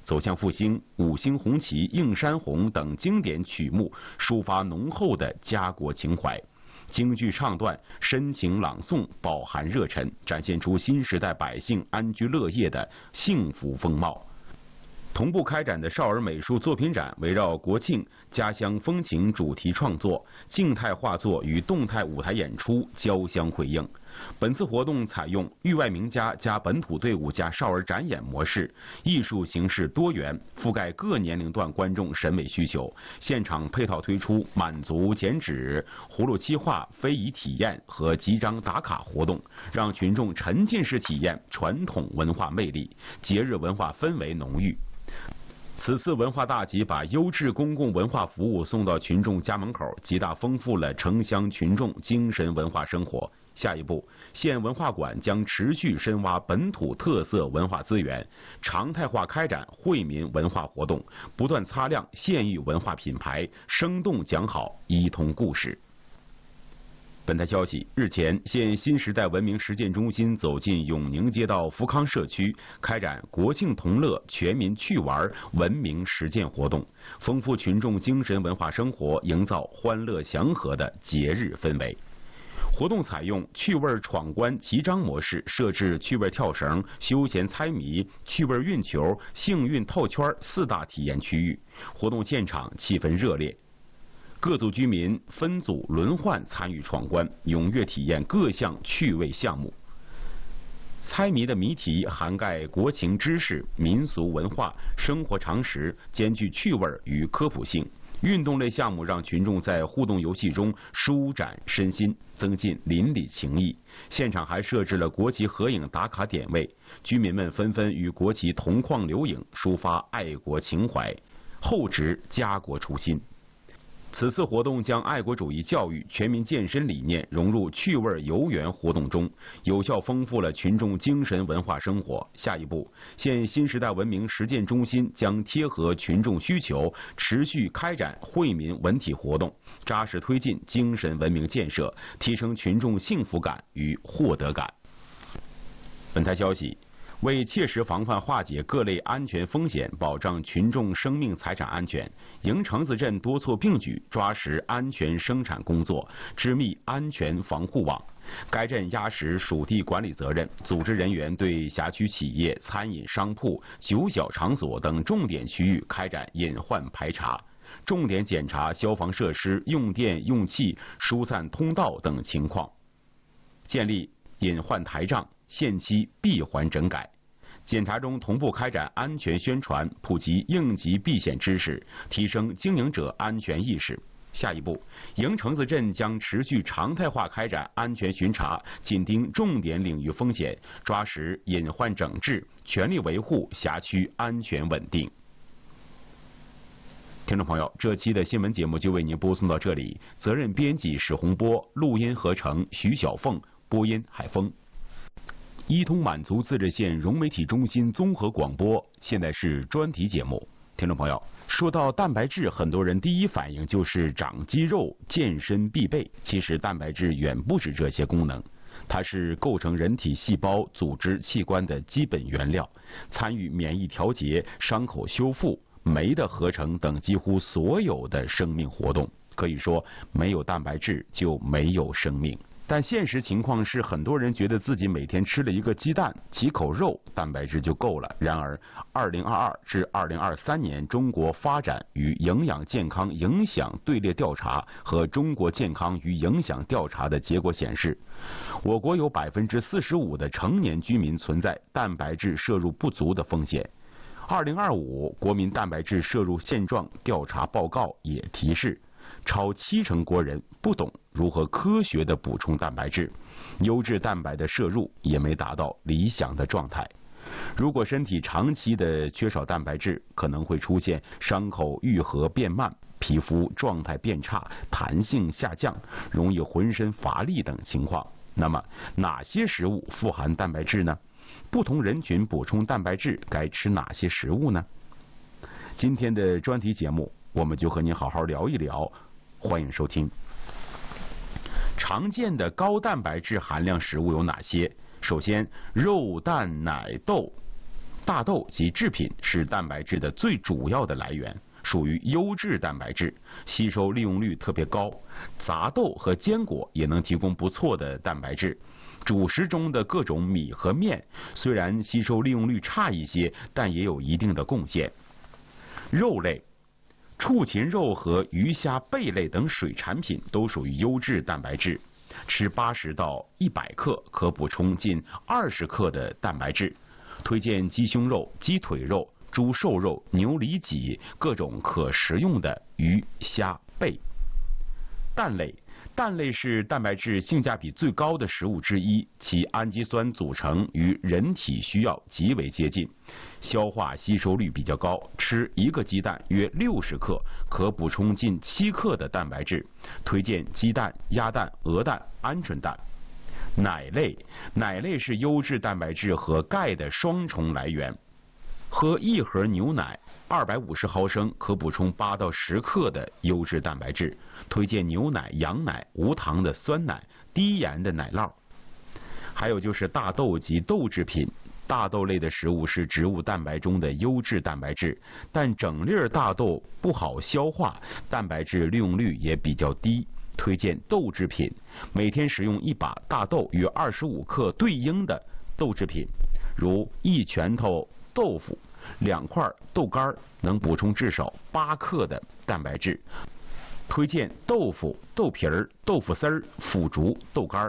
走向复兴、五星红旗、映山红等经典曲目，抒发浓厚的家国情怀。京剧唱段、深情朗诵，饱含热忱，展现出新时代百姓安居乐业的幸福风貌。同步开展的少儿美术作品展围绕国庆家乡风情主题创作、静态画作与动态舞台演出交相辉映。本次活动采用域外名家加本土队伍加少儿展演模式，艺术形式多元，覆盖各年龄段观众审美需求。现场配套推出满族剪纸、葫芦漆画、非遗体验和集章打卡活动，让群众沉浸式体验传统文化魅力，节日文化氛围浓郁。此次文化大集把优质公共文化服务送到群众家门口，极大丰富了城乡群众精神文化生活。下一步，县文化馆将持续深挖本土特色文化资源，常态化开展惠民文化活动，不断擦亮县域文化品牌，生动讲好伊通故事。本台消息，日前，县新时代文明实践中心走进永宁街道福康社区，开展国庆同乐全民趣玩文明实践活动，丰富群众精神文化生活，营造欢乐祥和的节日氛围。活动采用趣味闯关集章模式，设置趣味跳绳、休闲猜谜、趣味运球、幸运套圈4大体验区域。活动现场气氛热烈。各组居民分组轮换参与闯关，踊跃体验各项趣味项目。猜谜的谜题涵盖国情知识、民俗文化、生活常识，兼具趣味与科普性。运动类项目让群众在互动游戏中舒展身心，增进邻里情谊。现场还设置了国旗合影打卡点位，居民们纷纷与国旗同框留影，抒发爱国情怀，厚植家国初心。此次活动将爱国主义教育、全民健身理念融入趣味游园活动中，有效丰富了群众精神文化生活。下一步，县新时代文明实践中心将贴合群众需求，持续开展惠民文体活动，扎实推进精神文明建设，提升群众幸福感与获得感。本台消息，为切实防范化解各类安全风险，保障群众生命财产安全，营城子镇多措并举，抓实安全生产工作，织密安全防护网。该镇压实属地管理责任，组织人员对辖区企业、餐饮商铺、酒小场所等重点区域开展隐患排查，重点检查消防设施、用电用气、疏散通道等情况，建立隐患台账，限期闭环整改。检查中同步开展安全宣传，普及应急避险知识，提升经营者安全意识。下一步，营城子镇将持续常态化开展安全巡查，紧盯重点领域风险，抓实隐患整治，全力维护辖区安全稳定。听众朋友，这期的新闻节目就为您播送到这里，责任编辑史洪波，录音合成徐小凤，播音海峰。伊通满族自治县融媒体中心综合广播，现在是专题节目。听众朋友，说到蛋白质，很多人第一反应就是长肌肉、健身必备。其实蛋白质远不止这些功能，它是构成人体细胞、组织、器官的基本原料，参与免疫调节、伤口修复、酶的合成等几乎所有的生命活动。可以说，没有蛋白质就没有生命。但现实情况是，很多人觉得自己每天吃了一个鸡蛋、几口肉，蛋白质就够了。然而，2022至2023年中国发展与营养健康影响队列调查和中国健康与影响调查的结果显示，我国有45%的成年居民存在蛋白质摄入不足的风险。2025国民蛋白质摄入现状调查报告也提示，超70%国人不懂如何科学的补充蛋白质，优质蛋白的摄入也没达到理想的状态。如果身体长期的缺少蛋白质，可能会出现伤口愈合变慢、皮肤状态变差、弹性下降、容易浑身乏力等情况。那么哪些食物富含蛋白质呢？不同人群补充蛋白质该吃哪些食物呢？今天的专题节目，我们就和您好好聊一聊，欢迎收听。常见的高蛋白质含量食物有哪些？首先，肉、蛋、奶、豆。 大豆及制品是蛋白质的最主要的来源，属于优质蛋白质，吸收利用率特别高。杂豆和坚果也能提供不错的蛋白质。主食中的各种米和面虽然吸收利用率差一些，但也有一定的贡献。肉类，畜禽肉和鱼虾贝类等水产品都属于优质蛋白质，吃80到100克可补充近20克的蛋白质。推荐鸡胸肉、鸡腿肉、猪瘦肉、牛里脊、各种可食用的鱼、虾、贝。蛋类是蛋白质性价比最高的食物之一，其氨基酸组成与人体需要极为接近，消化吸收率比较高。吃1个鸡蛋约60克，可补充近7克的蛋白质。推荐鸡蛋、鸭蛋、鹅蛋、鹌鹑蛋。奶类是优质蛋白质和钙的双重来源。喝1盒牛奶250毫升可补充8到10克的优质蛋白质。推荐牛奶、羊奶、无糖的酸奶、低盐的奶酪。还有就是大豆及豆制品。大豆类的食物是植物蛋白中的优质蛋白质，但整粒大豆不好消化，蛋白质利用率也比较低。推荐豆制品，每天食用1把大豆约25克对应的豆制品，如1拳头豆腐、2块豆干，能补充至少8克的蛋白质。推荐豆腐、豆皮儿、豆腐丝儿、腐竹、豆干。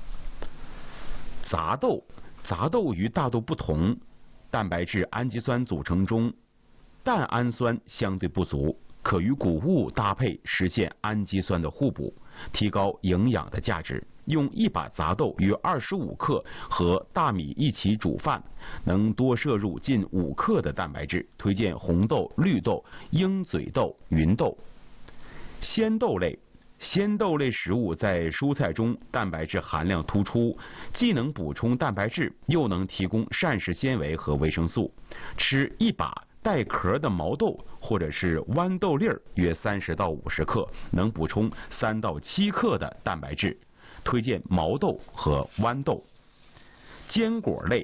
杂豆与大豆不同，蛋白质氨基酸组成中蛋氨酸相对不足，可与谷物搭配实现氨基酸的互补，提高营养的价值。用1把杂豆约25克和大米一起煮饭，能多摄入近5克的蛋白质。推荐红豆、绿豆、鹰嘴豆、芸豆。鲜豆类食物在蔬菜中蛋白质含量突出，既能补充蛋白质，又能提供膳食纤维和维生素。吃1把带壳的毛豆或者是豌豆粒约30到50克，能补充3到7克的蛋白质。推荐毛豆和豌豆。坚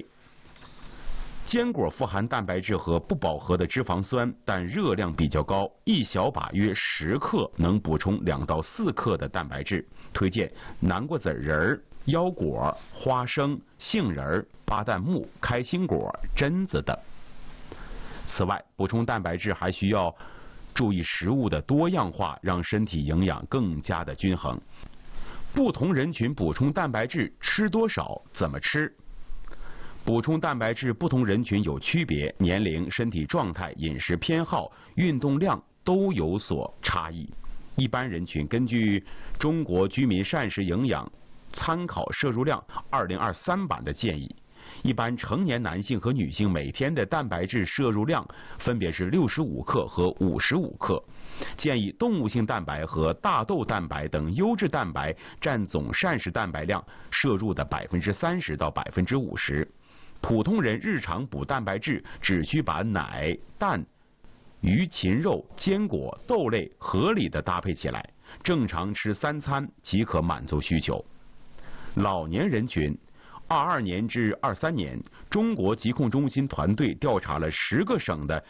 果富含蛋白质和不饱和的脂肪酸，但热量比较高，一小把约10克，能补充2到4克的蛋白质。推荐南瓜籽仁、腰果、花生、杏仁、巴旦木、开心果、榛子等。此外，补充蛋白质还需要注意食物的多样化，让身体营养更加的均衡。不同人群补充蛋白质吃多少，怎么吃？补充蛋白质不同人群有区别，年龄、身体状态、饮食偏好、运动量都有所差异。一般人群根据中国居民膳食营养参考摄入量2023版的建议，一般成年男性和女性每天的蛋白质摄入量分别是65克和55克。建议动物性蛋白和大豆蛋白等优质蛋白占总膳食蛋白量摄入的30%到50%。普通人日常补蛋白质只需把奶、蛋、鱼、禽肉、坚果、豆类合理的搭配起来，正常吃3餐即可满足需求。老年人群，22年至23年，中国疾控中心团队调查了10个省的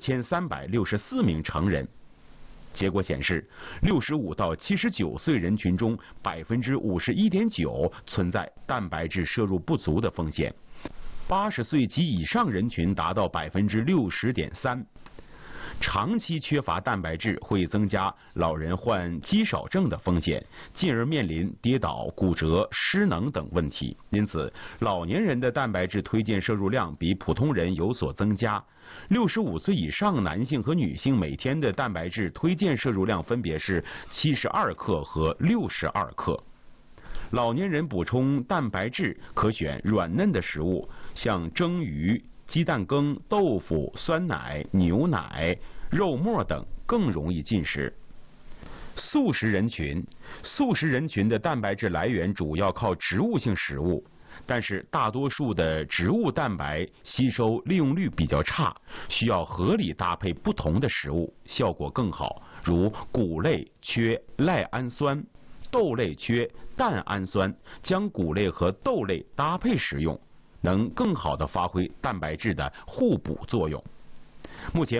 9364名成人。结果显示，65到79岁人群中51.9%存在蛋白质摄入不足的风险，80岁及以上人群达到60.3%。长期缺乏蛋白质会增加老人患肌少症的风险，进而面临跌倒、骨折、失能等问题。因此，老年人的蛋白质推荐摄入量比普通人有所增加。65岁以上男性和女性每天的蛋白质推荐摄入量分别是72克和62克。老年人补充蛋白质可选软嫩的食物，像蒸鱼、鸡蛋羹、豆腐、酸奶、牛奶、肉末等更容易进食。素食人群的蛋白质来源主要靠植物性食物，但是大多数的植物蛋白吸收利用率比较差，需要合理搭配不同的食物，效果更好。如谷类缺赖氨酸，豆类缺蛋氨酸，将谷类和豆类搭配食用， 能更好地发挥蛋白质的互补作用。目前